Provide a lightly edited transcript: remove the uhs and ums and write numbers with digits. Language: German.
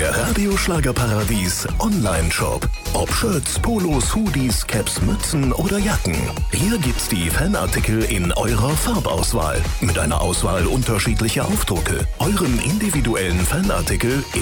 Der Radio-Schlagerparadies Online-Shop. Ob Shirts, Polos, Hoodies, Caps, Mützen oder Jacken. Hier gibt's die Fanartikel in eurer Farbauswahl. Mit einer Auswahl unterschiedlicher Aufdrucke. Euren individuellen Fanartikel